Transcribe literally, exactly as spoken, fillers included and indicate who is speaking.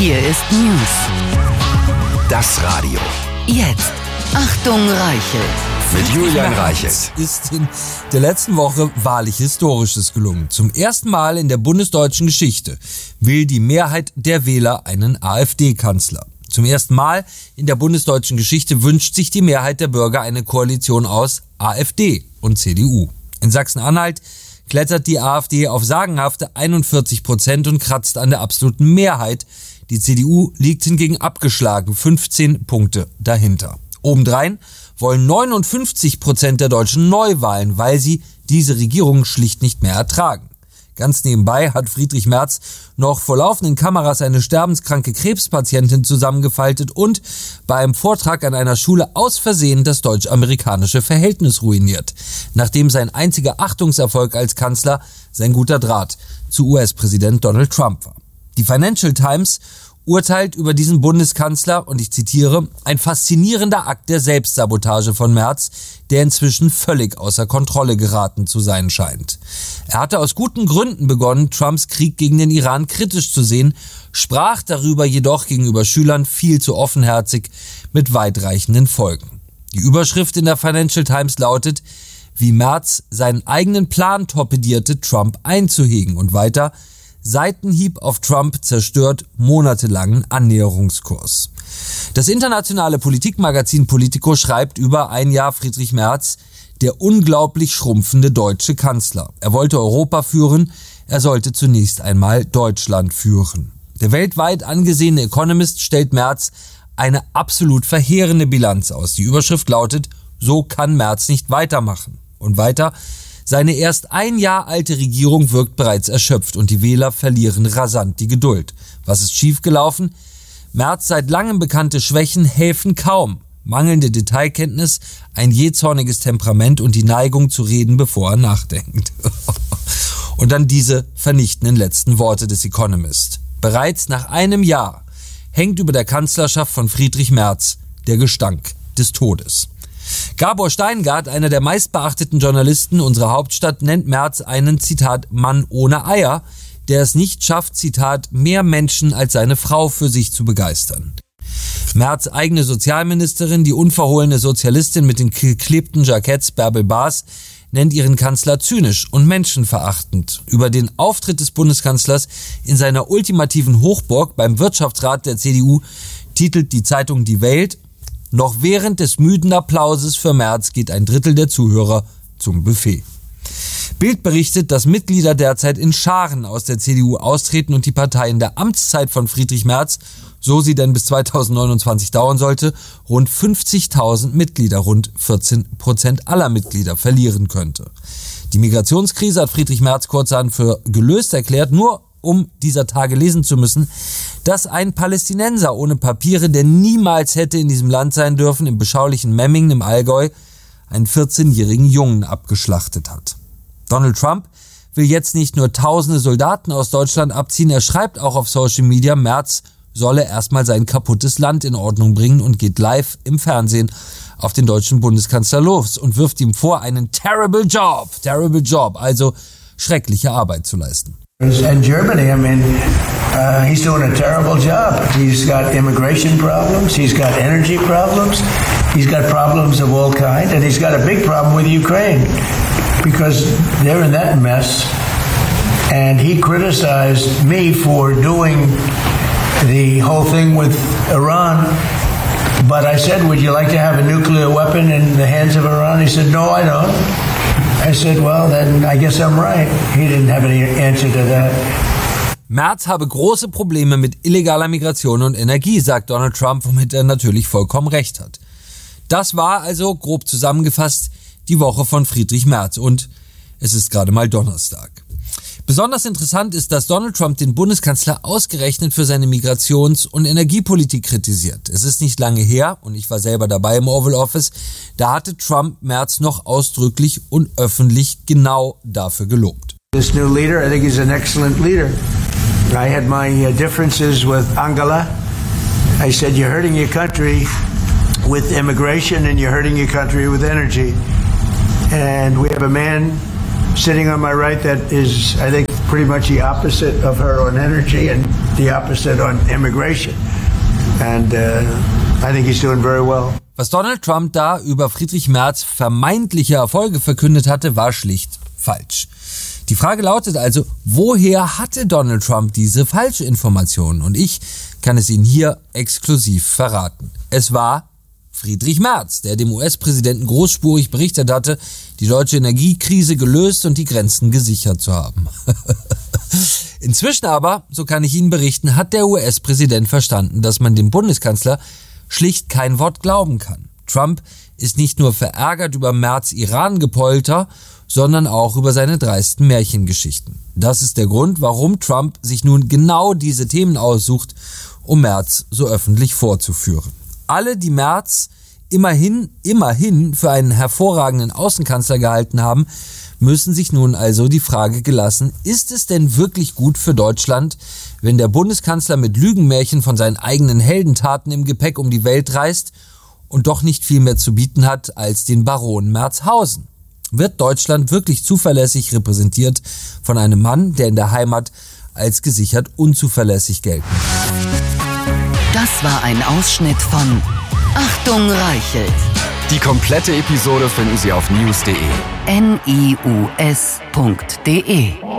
Speaker 1: Hier ist News.
Speaker 2: Das Radio.
Speaker 1: Jetzt. Achtung, Reichelt.
Speaker 2: Mit Julian Reichelt.
Speaker 3: Ist in der letzten Woche wahrlich Historisches gelungen. Zum ersten Mal in der bundesdeutschen Geschichte will die Mehrheit der Wähler einen AfD-Kanzler. Zum ersten Mal in der bundesdeutschen Geschichte wünscht sich die Mehrheit der Bürger eine Koalition aus AfD und C D U. In Sachsen-Anhalt klettert die AfD auf sagenhafte einundvierzig Prozent und kratzt an der absoluten Mehrheit. Die C D U liegt hingegen abgeschlagen, fünfzehn Punkte dahinter. Obendrein wollen neunundfünfzig Prozent der Deutschen Neuwahlen, weil sie diese Regierung schlicht nicht mehr ertragen. Ganz nebenbei hat Friedrich Merz noch vor laufenden Kameras eine sterbenskranke Krebspatientin zusammengefaltet und bei einem Vortrag an einer Schule aus Versehen das deutsch-amerikanische Verhältnis ruiniert, nachdem sein einziger Achtungserfolg als Kanzler sein guter Draht zu U S-Präsident Donald Trump war. Die Financial Times urteilt über diesen Bundeskanzler, und ich zitiere, ein faszinierender Akt der Selbstsabotage von Merz, der inzwischen völlig außer Kontrolle geraten zu sein scheint. Er hatte aus guten Gründen begonnen, Trumps Krieg gegen den Iran kritisch zu sehen, sprach darüber jedoch gegenüber Schülern viel zu offenherzig mit weitreichenden Folgen. Die Überschrift in der Financial Times lautet, wie Merz seinen eigenen Plan torpedierte, Trump einzuhegen, und weiter, Seitenhieb auf Trump zerstört monatelangen Annäherungskurs. Das internationale Politikmagazin Politico schreibt über ein Jahr Friedrich Merz, der unglaublich schrumpfende deutsche Kanzler. Er wollte Europa führen, er sollte zunächst einmal Deutschland führen. Der weltweit angesehene Economist stellt Merz eine absolut verheerende Bilanz aus. Die Überschrift lautet, so kann Merz nicht weitermachen. Und weiter, seine erst ein Jahr alte Regierung wirkt bereits erschöpft und die Wähler verlieren rasant die Geduld. Was ist schiefgelaufen? Merz seit langem bekannte Schwächen helfen kaum. Mangelnde Detailkenntnis, ein jähzorniges Temperament und die Neigung zu reden, bevor er nachdenkt. Und dann diese vernichtenden letzten Worte des Economist. Bereits nach einem Jahr hängt über der Kanzlerschaft von Friedrich Merz der Gestank des Todes. Gabor Steingart, einer der meistbeachteten Journalisten unserer Hauptstadt, nennt Merz einen, Zitat, Mann ohne Eier, der es nicht schafft, Zitat, mehr Menschen als seine Frau für sich zu begeistern. Merz' eigene Sozialministerin, die unverhohlene Sozialistin mit den geklebten Jacketts Bärbel Baas, nennt ihren Kanzler zynisch und menschenverachtend. Über den Auftritt des Bundeskanzlers in seiner ultimativen Hochburg beim Wirtschaftsrat der C D U titelt die Zeitung Die Welt, noch während des müden Applauses für Merz geht ein Drittel der Zuhörer zum Buffet. Bild berichtet, dass Mitglieder derzeit in Scharen aus der C D U austreten und die Partei in der Amtszeit von Friedrich Merz, so sie denn bis zweitausendneunundzwanzig dauern sollte, rund fünfzigtausend Mitglieder, rund vierzehn Prozent aller Mitglieder verlieren könnte. Die Migrationskrise hat Friedrich Merz kurzerhand für gelöst erklärt, nur um dieser Tage lesen zu müssen, dass ein Palästinenser ohne Papiere, der niemals hätte in diesem Land sein dürfen, im beschaulichen Memmingen im Allgäu einen vierzehnjährigen Jungen abgeschlachtet hat. Donald Trump will jetzt nicht nur tausende Soldaten aus Deutschland abziehen, er schreibt auch auf Social Media, Merz solle erstmal sein kaputtes Land in Ordnung bringen und geht live im Fernsehen auf den deutschen Bundeskanzler los und wirft ihm vor, einen terrible job, terrible job, also schreckliche Arbeit zu leisten.
Speaker 4: And Germany, I mean, uh, he's doing a terrible job. He's got immigration problems, he's got energy problems, he's got problems of all kinds, and he's got a big problem with Ukraine because they're in that mess. And he criticized me for doing the whole thing with Iran. But I said, would you like to have a nuclear weapon in the hands of Iran? He said, no, I don't. I said, well, then I guess I'm right. He didn't have any answer to that.
Speaker 3: Merz habe große Probleme mit illegaler Migration und Energie, sagt Donald Trump, womit er natürlich vollkommen recht hat. Das war also, grob zusammengefasst, die Woche von Friedrich Merz und es ist gerade mal Donnerstag. Besonders interessant ist, dass Donald Trump den Bundeskanzler ausgerechnet für seine Migrations- und Energiepolitik kritisiert. Es ist nicht lange her, und ich war selber dabei im Oval Office, da hatte Trump Merz noch ausdrücklich und öffentlich genau dafür gelobt.
Speaker 4: This new leader, I think he's an excellent leader. I had my uh, differences with Angela. I said, you're hurting your country with immigration and you're hurting your country with energy. And we have a man sitting on my right that is, I think, pretty much the opposite of her on energy and the opposite on immigration. And uh, I think he's doing very well.
Speaker 3: Was Donald Trump da über Friedrich Merz vermeintliche Erfolge verkündet hatte, war schlicht falsch. Die Frage lautet also, woher hatte Donald Trump diese Falschinformationen? Und ich kann es Ihnen hier exklusiv verraten. Es war Friedrich Merz, der dem U S-Präsidenten großspurig berichtet hatte, die deutsche Energiekrise gelöst und die Grenzen gesichert zu haben. Inzwischen aber, so kann ich Ihnen berichten, hat der U S-Präsident verstanden, dass man dem Bundeskanzler schlicht kein Wort glauben kann. Trump ist nicht nur verärgert über Merz' Iran-Gepolter, sondern auch über seine dreisten Märchengeschichten. Das ist der Grund, warum Trump sich nun genau diese Themen aussucht, um Merz so öffentlich vorzuführen. Alle, die Merz immerhin, immerhin für einen hervorragenden Außenkanzler gehalten haben, müssen sich nun also die Frage gelassen, ist es denn wirklich gut für Deutschland, wenn der Bundeskanzler mit Lügenmärchen von seinen eigenen Heldentaten im Gepäck um die Welt reist und doch nicht viel mehr zu bieten hat als den Baron Merzhausen? Wird Deutschland wirklich zuverlässig repräsentiert von einem Mann, der in der Heimat als gesichert unzuverlässig gelten muss?
Speaker 1: Das war ein Ausschnitt von Achtung Reichelt.
Speaker 2: Die komplette Episode finden Sie auf news punkt de.
Speaker 1: N I U S punkt de